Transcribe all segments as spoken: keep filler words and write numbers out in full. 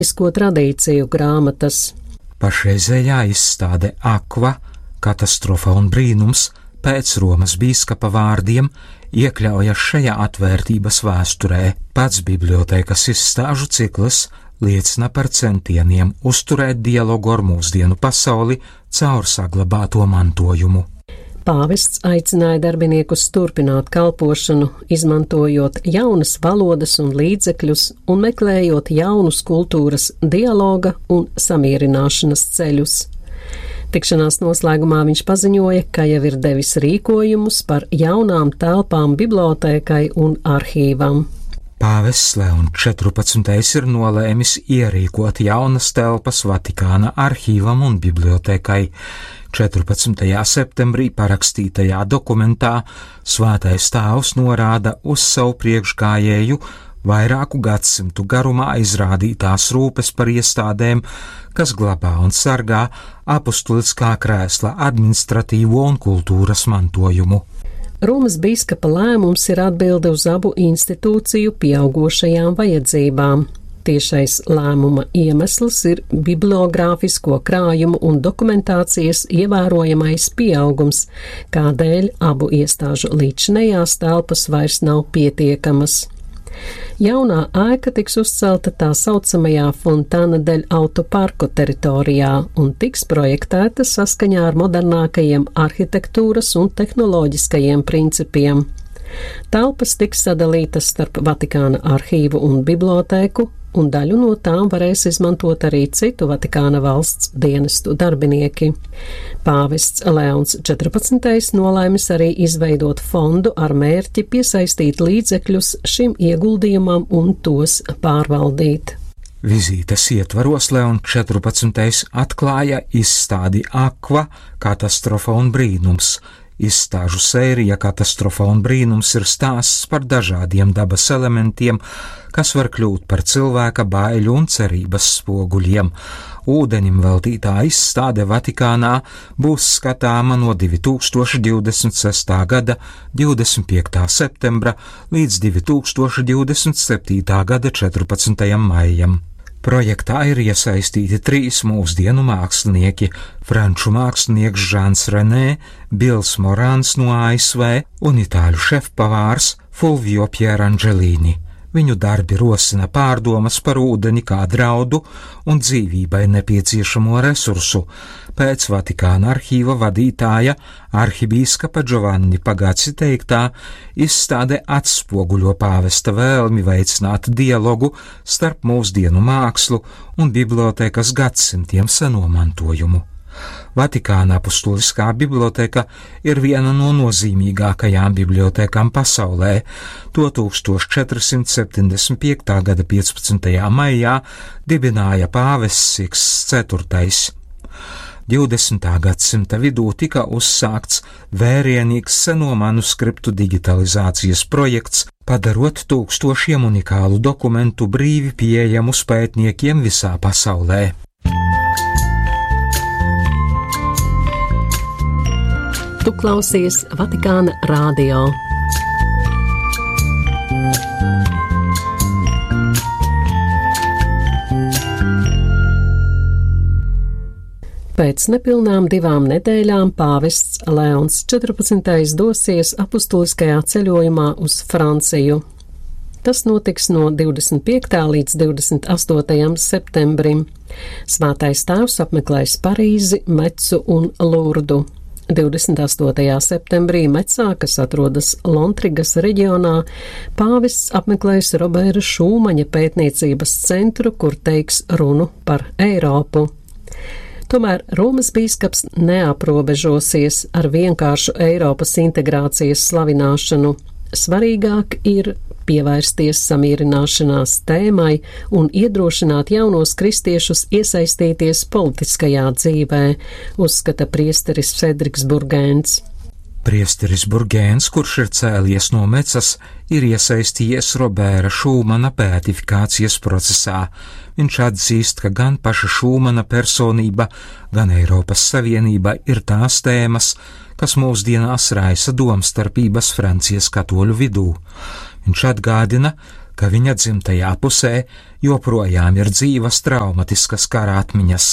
tradīciju grāmatas. Pašreizējā izstāde Aqua, katastrofa un brīnums pēc Romas bīskapa vārdiem iekļaujas šajā atvērtības vēsturē. Pats bibliotēkas izstāžu cikls liecina par centieniem uzturēt dialogu ar mūsdienu pasauli caur saglabāto mantojumu. Pāvests aicināja darbiniekus turpināt kalpošanu, izmantojot jaunas valodas un līdzekļus un meklējot jaunus kultūras dialoga un samierināšanas ceļus. Tikšanās noslēgumā viņš paziņoja, ka jau ir devis rīkojumus par jaunām telpām bibliotēkai un arhīvam. Pāvests Leons četrpadsmitais ir nolēmis ierīkot jaunas telpas Vatikāna arhīvam un bibliotēkai. četrpadsmitajā septembrī parakstītajā dokumentā Svētais Tēvs norāda uz savu priekšgājēju vairāku gadsimtu garumā izrādītās rūpes par iestādēm, kas glabā un sargā apustuliskā krēsla administratīvo un kultūras mantojumu. Romas bīskapa lēmums ir atbilde uz abu institūciju pieaugošajām vajadzībām. Tiešais lēmuma iemesls ir bibliogrāfisko krājumu un dokumentācijas ievērojamais pieaugums, kādēļ abu iestāžu līdzinējās telpas vairs nav pietiekamas. Jaunā ēka tiks uzcelta tā saucamajā Fontana del Autoparko teritorijā un tiks projektēta saskaņā ar modernākajiem arhitektūras un tehnoloģiskajiem principiem. Telpas tiks sadalītas starp Vatikāna arhīvu un bibliotēku, un daļu no tām varēs izmantot arī citu Vatikāna valsts dienestu darbinieki. Pāvests Leons četrpadsmitais nolēmis arī izveidot fondu ar mērķi piesaistīt līdzekļus šim ieguldījumam un tos pārvaldīt. Vizītes ietvaros Leons četrpadsmitais atklāja izstādi Aqua, katastrofa un brīnums. Izstāžu sērija Katastrofa un brīnums ir stāsts par dažādiem dabas elementiem, kas var kļūt par cilvēka baiļu un cerības spoguļiem. Ūdenim veltītā izstāde Vatikānā būs skatāma no divi tūkstoši divdesmit sestā gada divdesmit piektā septembra līdz divi tūkstoši divdesmit septītā gada četrpadsmitajam maijam. Projektā ir iesaistīti trīs mūsdienu mākslinieki – franču mākslinieks Žans Renē, Bils Morāns no A S V un itāļu šefpavārs Fulvio Pierangelini. Viņu darbi rosina pārdomas par ūdeni kā draudu un dzīvībai nepieciešamo resursu. Pēc Vatikāna arhīva vadītāja arhibīskapa Giovanni Pagazzi teiktā, izstāde atspoguļo pāvesta vēlmi veicināt dialogu starp mūsdienu mākslu un bibliotēkas gadsimtiem seno mantojumu. Vatikāna apustuliskā biblioteka ir viena no nozīmīgākajām bibliotēkām pasaulē. To četrsimt septiņdesmit piektā gada piecpadsmitajā maijā dibināja pāvests Siksts ceturtais. divdesmitā gadsimta vidū tika uzsākts vērienīgs seno manuskriptu digitalizācijas projekts, padarot tūkstošiem unikālu dokumentu brīvi pieejamus pētniekiem visā pasaulē. Tu klausies Vatikāna radio. Pēc nepilnām divām nedēļām pāvests Leons četrpadsmitais dosies apustuliskajā ceļojumā uz Franciju. Tas notiks no divdesmit piektā līdz divdesmit astotajam septembrim. Svētais Tēvs apmeklēs Parīzi, Metsu un Lurdu. divdesmit astotajā septembrī Mecā, kas atrodas Lontrigas reģionā, pāvests apmeklēs Robēra Šūmaņa pētniecības centru, kur teiks runu par Eiropu. Tomēr Romas bīskaps neaprobežosies ar vienkāršu Eiropas integrācijas slavināšanu. Svarīgāk ir pievērsties samierināšanās tēmai un iedrošināt jaunos kristiešus iesaistīties politiskajā dzīvē, uzskata priesteris Frederiks Burgēns. Priesteris Burgēns, kurš ir cēlies no Mecas, ir iesaistījies Robēra Šūmana beatifikācijas procesā. Viņš atzīst, ka gan paša Šūmana personība, gan Eiropas Savienība ir tās tēmas, kas mūsdienās raisa domstarpības Francijas katoļu vidū. Viņš atgādina, ka viņa dzimtajā pusē joprojām ir dzīvas traumatiskas kara atmiņas.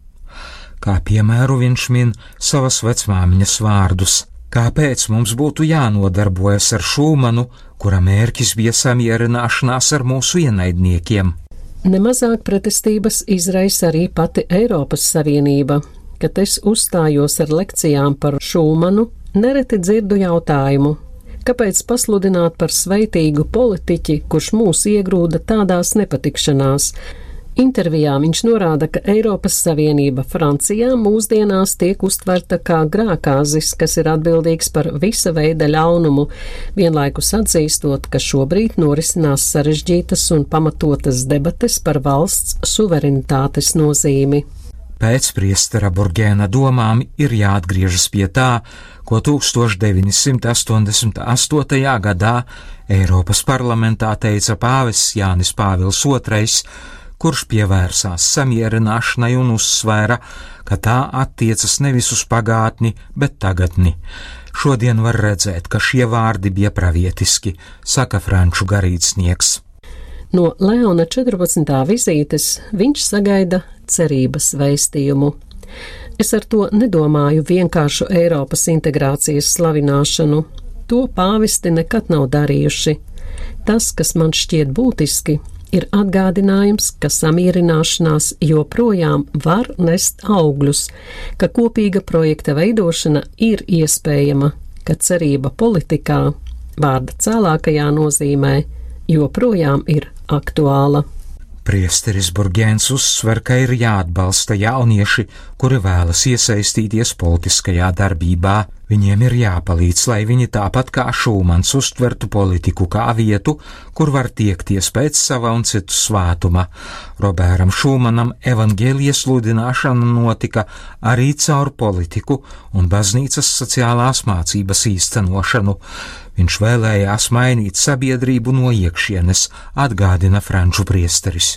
Kā piemēru viņš min savas vecmāmiņas vārdus: kāpēc mums būtu jānodarbojas ar Šūmanu, kura mērķis bija samierināšanās ar mūsu ienaidniekiem? Nemazāk pretestības izraisa arī pati Eiropas Savienība. Kad es uzstājos ar lekcijām par Šūmanu, nereti dzirdu jautājumu: kāpēc pasludināt par sveitīgu politiķi, kurš mūs iegrūda tādās nepatikšanās? Intervijā viņš norāda, ka Eiropas Savienība Francijā mūsdienās tiek uztverta kā grēkāzis, kas ir atbildīgs par visa veida ļaunumu, vienlaikus atzīstot, ka šobrīd norisinās sarežģītas un pamatotas debates par valsts suverenitātes nozīmi. Pēc priestera Burgēna domām ir jāatgriežas pie tā, ko tūkstoš deviņi simti astoņdesmit astotajā gadā Eiropas parlamentā teica pāvests Jānis Pāvils otrais, kurš pievērsās samierināšanai un uzsvēra, ka tā attiecas nevis uz pagātni, bet tagadni. Šodien var redzēt, ka šie vārdi bija pravietiski, saka franču garīdznieks. No Leona četrpadsmitā vizītes viņš sagaida cerības vēstījumu. Es ar to nedomāju vienkāršu Eiropas integrācijas slavināšanu. To pāvesti nekad nav darījuši. Tas, kas man šķiet būtiski, ir atgādinājums, ka samierināšanās joprojām var nest augļus, ka kopīga projekta veidošana ir iespējama, ka cerība politikā, vārda cēlākajā nozīmē, joprojām ir aktuāla. Priesteris Burgēns uzsver, ka ir jāatbalsta jaunieši, kuri vēlas iesaistīties politiskajā darbībā. Viņiem ir jāpalīdz, lai viņi tāpat kā Šūmans uztvertu politiku kā vietu, kur var tiekties pēc sava un citu svētuma. Robēram Šūmanam evaņģēlijas sludināšana notika arī caur politiku un baznīcas sociālās mācības īstenošanu. Viņš vēlējās mainīt sabiedrību no iekšienes, atgādina franču priesteris.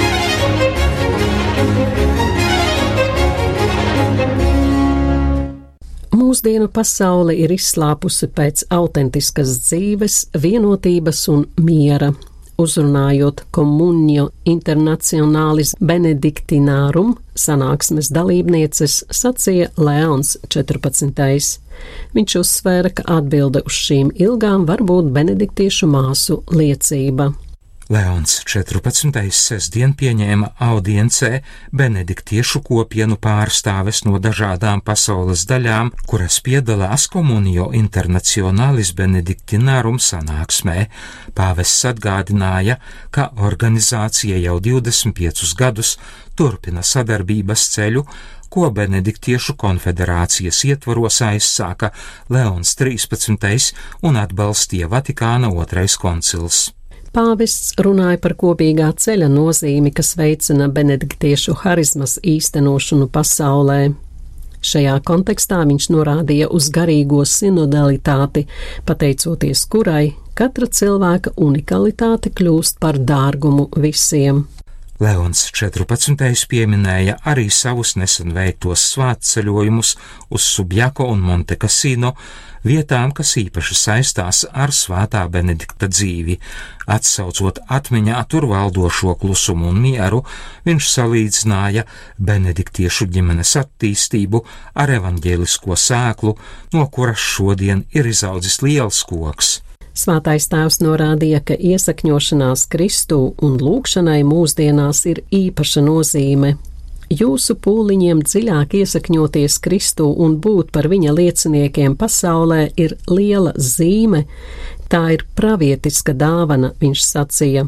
Mūsdienu pasaule ir izslāpusi pēc autentiskas dzīves, vienotības un miera. Uzrunājot Communio Internationalis Benedictinarum sanāksmes dalībnieces, sacīja Leons četrpadsmitais. Viņš uzsvēra, ka atbilde uz šīm ilgām var būt benediktiešu māsu liecība. Leons četrpadsmitais sestdien pieņēma audiencē benediktiešu kopienu pārstāves no dažādām pasaules daļām, kuras piedalās Communio Internationalis Benedictinarum sanāksmē. Pāvests atgādināja, ka organizācija jau divdesmit piecus gadus turpina sadarbības ceļu, ko Benediktiešu konfederācijas ietvaros aizsāka Leons trīspadsmitais un atbalstīja Vatikāna otrais koncils. Pāvests runāja par kopīgā ceļa nozīmi, kas veicina benediktiešu harizmas īstenošanu pasaulē. Šajā kontekstā viņš norādīja uz garīgo sinodalitāti, pateicoties kurai katra cilvēka unikalitāte kļūst par dārgumu visiem. Leons četrpadsmitais pieminēja arī savus nesen veiktos svētceļojumus uz Subjako un Montekasino, vietām, kas īpaši saistās ar svētā Benedikta dzīvi. Atsaucot atmiņā tur valdošo klusumu un mieru, viņš salīdzināja benediktiešu ģimenes attīstību ar evaņģēlisko sēklu, no kuras šodien ir izaudzis liels koks. Svētais tēvs norādīja, ka iesakņošanās Kristū un lūgšanai mūsdienās ir īpaša nozīme. Jūsu pūliņiem dziļāk iesakņoties Kristū un būt par viņa lieciniekiem pasaulē ir liela zīme, tā ir pravietiska dāvana, viņš sacīja.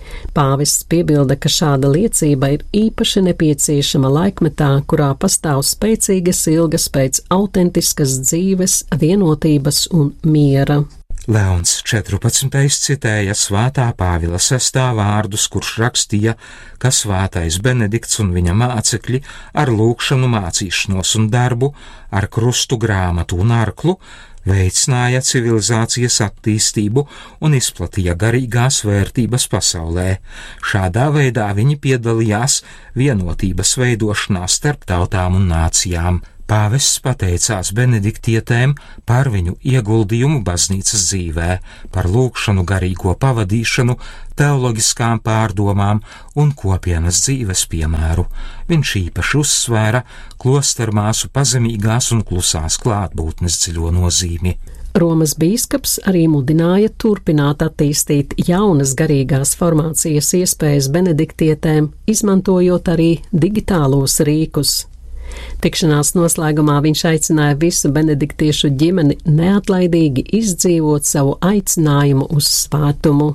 Pāvests piebilda, ka šāda liecība ir īpaši nepieciešama laikmetā, kurā pastāv spēcīgas ilgas pēc autentiskas dzīves, vienotības un miera. Leons četrpadsmitais citēja svētā Pāvila sestā vārdus, kurš rakstīja, ka svētais Benedikts un viņa mācekļi ar lūgšanu, mācīšanos un darbu, ar krustu, grāmatu un arklu veicināja civilizācijas attīstību un izplatīja garīgās vērtības pasaulē. Šādā veidā viņi piedalījās vienotības veidošanā starp tautām un nācijām. Pāvests pateicās benediktietēm par viņu ieguldījumu baznīcas dzīvē, par lūgšanu, garīgo pavadīšanu, teoloģiskām pārdomām un kopienas dzīves piemēru. Viņš īpaši uzsvēra klostermāsu pazemīgās un klusās klātbūtnes dziļo nozīmi. Romas bīskaps arī mudināja turpināt attīstīt jaunas garīgās formācijas iespējas benediktietēm, izmantojot arī digitālos rīkus. Tikšanās noslēgumā viņš aicināja visu benediktiešu ģimeni neatlaidīgi izdzīvot savu aicinājumu uz svētumu.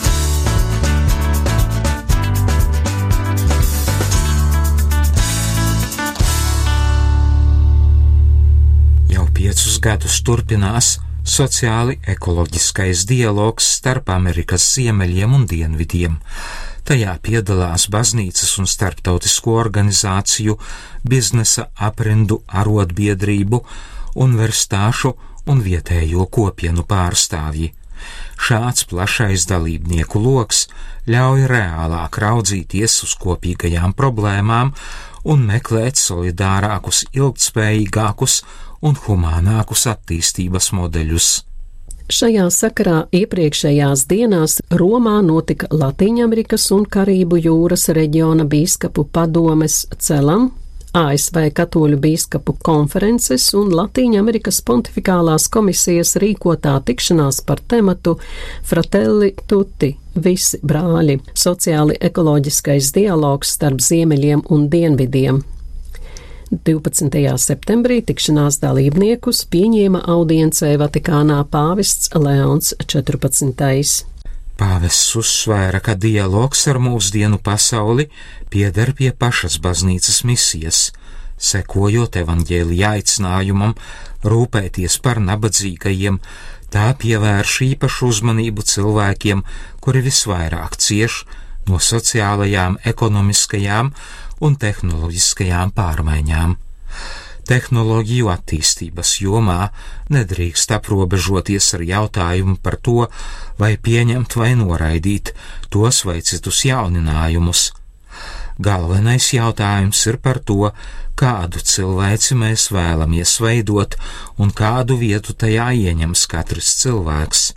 Jau piecus gadus turpinās sociāli ekoloģiskais dialogs starp Amerikas ziemeļiem un dienvidiem. Tajā piedalās baznīcas un starptautisko organizāciju, biznesa aprindu, arotbiedrību, universitāšu un vietējo kopienu pārstāvji. Šāds plašais dalībnieku loks ļauj reālāk raudzīties uz kopīgajām problēmām un meklēt solidārākus, ilgtspējīgākus un humānākus attīstības modeļus. Šajā sakarā iepriekšējās dienās Romā notika Latīņamerikas un Karību jūras reģiona bīskapu padomes celam, A S V katoļu bīskapu konferences un Latīņamerikas pontifikālās komisijas rīkotā tikšanās par tematu Fratelli Tutti, visi brāļi, sociāli ekoloģiskais dialogs starp ziemeļiem un dienvidiem. divpadsmitajā septembrī tikšanās dalībniekus pieņēma audiencē Vatikānā pāvests Leons četrpadsmitais. Pāvests uzsvēra, ka dialogs ar mūsdienu pasauli pieder pie pašas baznīcas misijas, sekojot evaņģēlija aicinājumam rūpēties par nabadzīgajiem, tā pievērš īpašu uzmanību cilvēkiem, kuri visvairāk cieš no sociālajām, ekonomiskajām un tehnoloģiskajām pārmaiņām. Tehnoloģiju attīstības jomā nedrīkst aprobežoties ar jautājumu par to, vai pieņemt vai noraidīt tos vai citus jauninājumus. Galvenais jautājums ir par to, kādu cilvēci mēs vēlamies veidot un kādu vietu tajā ieņems katrs cilvēks.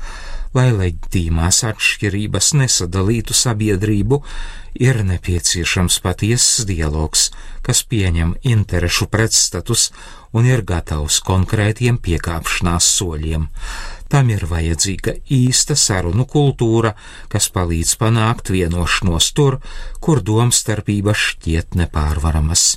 Lai leģitīmās atšķirības nesadalītu sabiedrību, ir nepieciešams patiesas dialogs, kas pieņem interešu pretstatus un ir gatavs konkrētiem piekāpšanās soļiem. Tam ir vajadzīga īsta sarunu kultūra, kas palīdz panākt vienošanos tur, kur domstarpības šķiet nepārvaramas.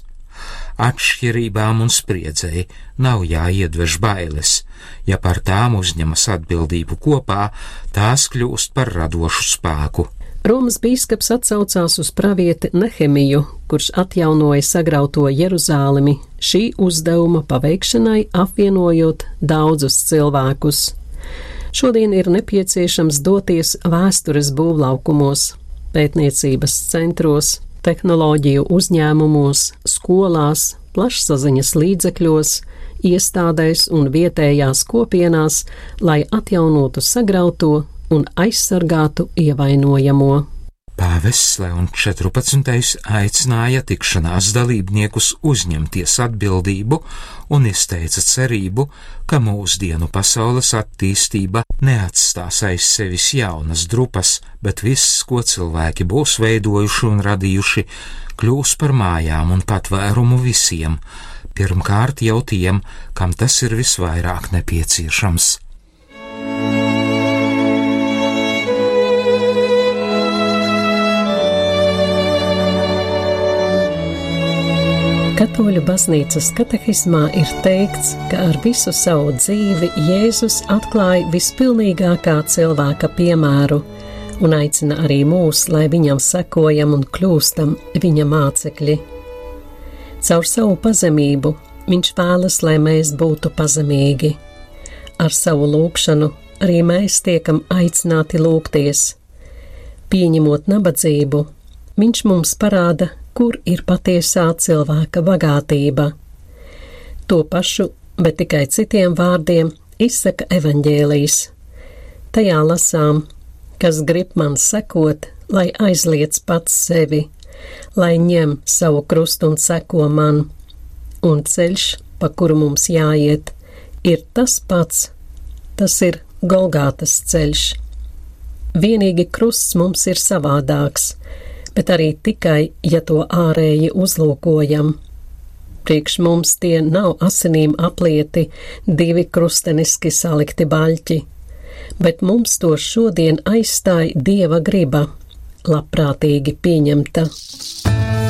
Atšķirībām un spriedzei nav jāiedvež bailes. Ja par tām uzņemas atbildību kopā, tās kļūst par radošu spēku. Romas bīskaps atsaucās uz pravieti Nehemiju, kurš atjaunoja sagrauto Jeruzālemi, šī uzdevuma paveikšanai apvienojot daudzus cilvēkus. Šodien ir nepieciešams doties vēstures būvlaukumos, pētniecības centros, tehnoloģiju uzņēmumos, skolās, plašsaziņas līdzekļos, iestādēs un vietējās kopienās, lai atjaunotu sagrauto un aizsargātu ievainojamo. Pāvests Leons četrpadsmitais aicināja tikšanās dalībniekus uzņemties atbildību un izteica cerību, ka mūsdienu pasaules attīstība neatstās aiz sevis jaunas drupas, bet viss, ko cilvēki būs veidojuši un radījuši, kļūs par mājām un patvērumu visiem, pirmkārt jau tiem, kam tas ir visvairāk nepieciešams. Katoļu baznīcas katehismā ir teikts, ka ar visu savu dzīvi Jēzus atklāja vispilnīgākā cilvēka piemēru un aicina arī mūs, lai viņam sekojam un kļūstam viņa mācekļi. Caur savu pazemību viņš vēlas, lai mēs būtu pazemīgi. Ar savu lūgšanu arī mēs tiekam aicināti lūgties. Pieņemot nabadzību, viņš mums parāda, kur ir patiesā cilvēka bagātība. To pašu, bet tikai citiem vārdiem, izsaka evaņģēlijs. Tajā lasām, kas grib man sekot, lai aizliec pats sevi, lai ņem savu krustu un seko man. un ceļš, pa kuru mums jāiet, ir tas pats, tas ir Golgātas ceļš. Vienīgi krusts mums ir savādāks, bet arī tikai, ja to ārēji uzlūkojam. Priekš mums tie nav asinīm aplieti divi krusteniski salikti baļķi, bet mums to šodien aizstāja Dieva griba, labprātīgi pieņemta.